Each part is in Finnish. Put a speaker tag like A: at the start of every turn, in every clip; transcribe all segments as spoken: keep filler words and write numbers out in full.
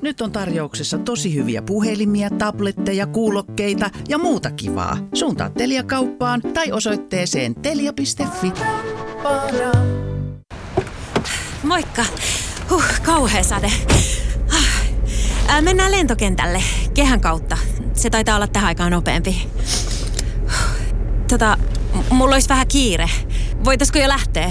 A: Nyt on tarjouksessa tosi hyviä puhelimia, tabletteja, kuulokkeita ja muuta kivaa. Suuntaa Telia-kauppaan tai osoitteeseen telia piste fi.
B: Moikka. Huh, kauhea sade. Ää, mennään lentokentälle kehän kautta. Se taitaa olla tähän aikaan nopeampi. Tota, m- mulla olisi vähän kiire. Voitaisko jo lähteä?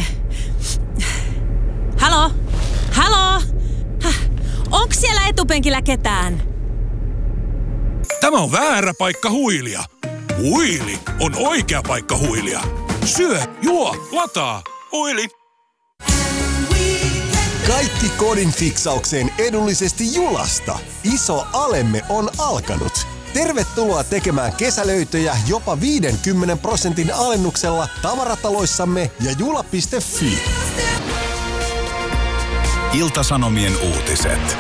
B: Halo? Halo? Häh? Onks siellä etupenkillä ketään?
C: Tämä on väärä paikka huilia. Huili on oikea paikka huilia. Syö, juo, lataa. Huili.
D: Kaikki kodin fiksaukseen edullisesti Julasta. Iso alemme on alkanut. Tervetuloa tekemään kesälöitöjä jopa viidenkymmenen prosentin alennuksella tavarataloissamme ja jula piste fi.
E: Ilta-Sanomien uutiset.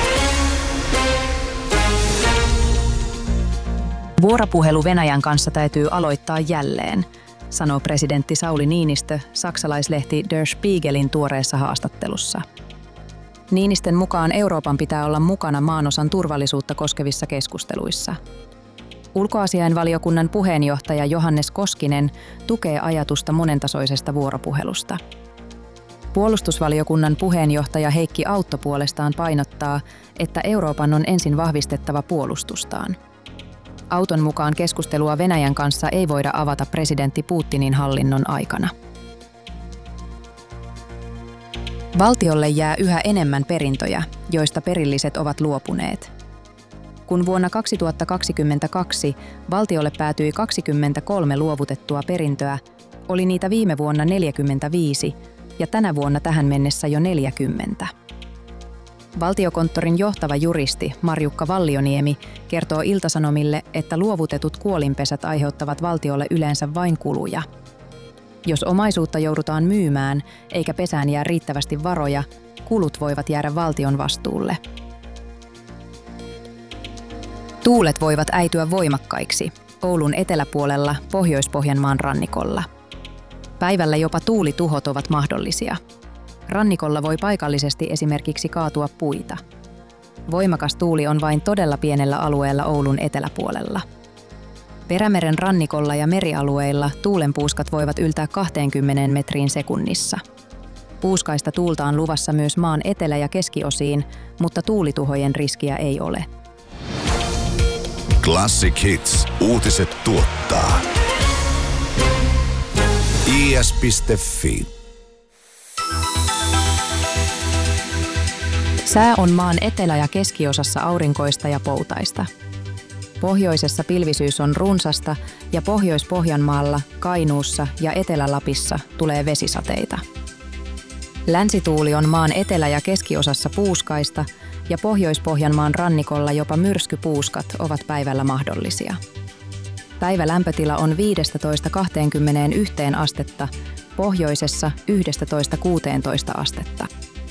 F: Vuoropuhelu Venäjän kanssa täytyy aloittaa jälleen, sanoo presidentti Sauli Niinistö saksalaislehti Der Spiegelin tuoreessa haastattelussa. Niinistön mukaan Euroopan pitää olla mukana maanosan turvallisuutta koskevissa keskusteluissa. Ulkoasiainvaliokunnan puheenjohtaja Johannes Koskinen tukee ajatusta monentasoisesta vuoropuhelusta. Puolustusvaliokunnan puheenjohtaja Heikki Autto puolestaan painottaa, että Euroopan on ensin vahvistettava puolustustaan. Auton mukaan keskustelua Venäjän kanssa ei voida avata presidentti Putinin hallinnon aikana. Valtiolle jää yhä enemmän perintöjä, joista perilliset ovat luopuneet. Kun vuonna kaksituhattakaksikymmentäkaksi valtiolle päätyi kaksikymmentäkolme luovutettua perintöä, oli niitä viime vuonna neljäkymmentäviisi ja tänä vuonna tähän mennessä jo neljäkymmentä. Valtiokonttorin johtava juristi Marjukka Vallioniemi kertoo Ilta-Sanomille, että luovutetut kuolinpesät aiheuttavat valtiolle yleensä vain kuluja. Jos omaisuutta joudutaan myymään eikä pesään jää riittävästi varoja, kulut voivat jäädä valtion vastuulle. Tuulet voivat äityä voimakkaiksi Oulun eteläpuolella Pohjois-Pohjanmaan rannikolla. Päivällä jopa tuulituhot ovat mahdollisia. Rannikolla voi paikallisesti esimerkiksi kaatua puita. Voimakas tuuli on vain todella pienellä alueella Oulun eteläpuolella. Perämeren rannikolla ja merialueilla tuulenpuuskat voivat yltää kaksikymmentä metriin sekunnissa. Puuskaista tuulta on luvassa myös maan etelä- ja keskiosiin, mutta tuulituhojen riskiä ei ole.
E: Classic Hits. Uutiset tuottaa. i s piste fi.
F: Sää on maan etelä- ja keskiosassa aurinkoista ja poutaista. Pohjoisessa pilvisyys on runsasta ja Pohjois-Pohjanmaalla, Kainuussa ja Etelä-Lapissa tulee vesisateita. Länsituuli on maan etelä- ja keskiosassa puuskaista ja Pohjois-Pohjanmaan rannikolla jopa myrskypuuskat ovat päivällä mahdollisia. Päivälämpötila on viisitoista kaksikymmentäyksi astetta, pohjoisessa yksitoista kuusitoista astetta.